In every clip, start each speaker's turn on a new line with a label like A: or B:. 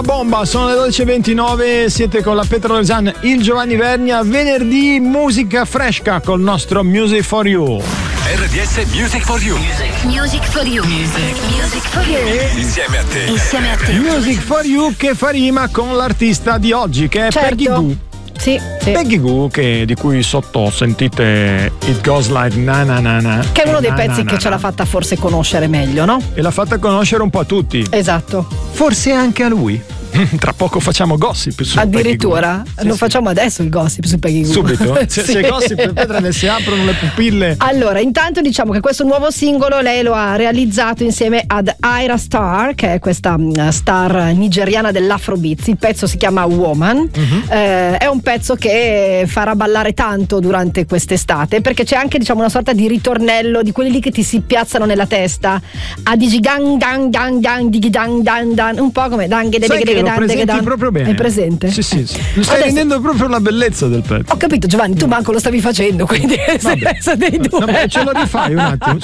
A: Bomba, sono le 12.29, siete con la Petrolesana, il Giovanni Vernia, venerdì musica fresca col nostro Music for You.
B: RDS Music for You.
C: Music for You. Music for You.
B: Insieme a te.
C: Insieme a te.
A: Music for You che fa rima con l'artista di oggi, che è Peggy Gou.
D: Sì.
A: Peggy Gou, di cui sotto sentite It Goes Like Na Na Na Na,
D: che è uno dei pezzi che
A: na,
D: ce l'ha fatta forse conoscere meglio, no?
A: E l'ha fatta conoscere un po' a tutti.
D: Esatto.
A: Forse anche a lui. Tra poco facciamo gossip su
D: addirittura
A: Peggy Gou.
D: lo facciamo adesso il gossip su Peggy Gou.
A: Subito?
D: Sì.
A: C'è gossip, Petra, si aprono le pupille.
D: Allora, intanto diciamo che questo nuovo singolo lei lo ha realizzato insieme ad Ayra Starr, che è questa star nigeriana dell'Afrobeats. Il pezzo si chiama Woman. È un pezzo che farà ballare tanto durante quest'estate, perché c'è anche, diciamo, una sorta di ritornello di quelli lì che ti si piazzano nella testa. A digi gang gang gang gang digi dan dan dan, un po' come dan
A: Lo presenti proprio bene.
D: È presente?
A: Sì. Stai rendendo proprio la bellezza del pezzo.
D: Ho capito, Giovanni, tu manco lo stavi facendo, quindi se dei due.
A: No, ce lo rifai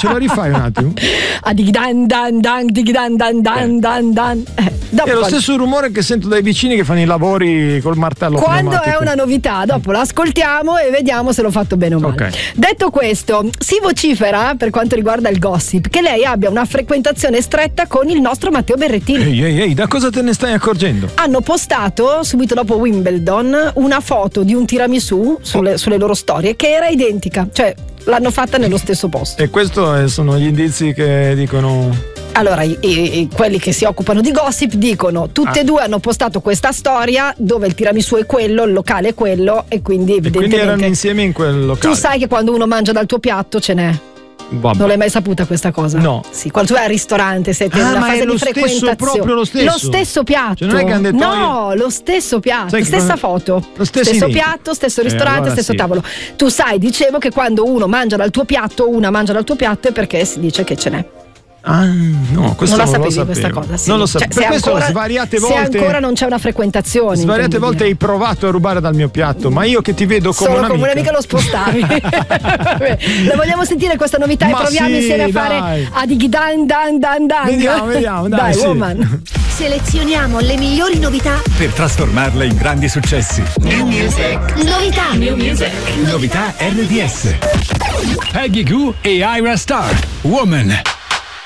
A: un attimo.
D: A dig dan dan dan dig dan dan dan dan dan.
A: È lo stesso rumore che sento dai vicini che fanno i lavori col martello.
D: Quando
A: pneumatico.
D: è una novità, dopo l'ascoltiamo e vediamo se l'ho fatto bene o male.
A: Okay.
D: Detto questo, si vocifera, per quanto riguarda il gossip, che lei abbia una frequentazione stretta con il nostro Matteo Berrettini.
A: Ehi, da cosa te ne stai accorgendo?
D: Hanno postato subito dopo Wimbledon una foto di un tiramisù sulle loro storie che era identica, cioè l'hanno fatta nello stesso posto.
A: E questo sono gli indizi che dicono.
D: Allora, quelli che si occupano di gossip dicono tutte e due hanno postato questa storia dove il tiramisù è quello, il locale è quello, e quindi evidentemente
A: erano insieme in quel locale.
D: Tu sai che quando uno mangia dal tuo piatto ce n'è.
A: Vabbè.
D: Non l'hai mai saputa questa cosa?
A: No.
D: Sì, quando tu vai al ristorante siete nella fase di frequentazione.
A: Proprio lo stesso
D: piatto.
A: Cioè, non è che hanno detto
D: lo stesso piatto,
A: sai
D: stessa foto.
A: Lo
D: stesso piatto, stesso ristorante,
A: allora
D: stesso
A: sì.
D: tavolo. Tu sai, dicevo che quando uno mangia dal tuo piatto, una mangia dal tuo piatto è perché si dice che ce n'è.
A: Ah, no, questo
D: non la
A: non
D: sapevi
A: lo
D: questa cosa? Sì.
A: Non lo sapevo.
D: Cioè,
A: per questo
D: ancora,
A: svariate volte.
D: Se ancora non c'è una frequentazione.
A: Svariate volte hai provato a rubare dal mio piatto, ma io che ti vedo come
D: solo
A: un'amica.
D: come un'amica lo spostavi. La vogliamo sentire questa novità
A: Ma
D: e proviamo
A: sì,
D: insieme a fare a dig dan dan dan dan.
A: Vediamo,
D: dai
A: sì.
D: Woman.
C: Selezioniamo le migliori novità
B: per trasformarle in grandi successi.
C: New Music.
B: Novità RDS. Peggy Gou e Ayra Starr. Woman.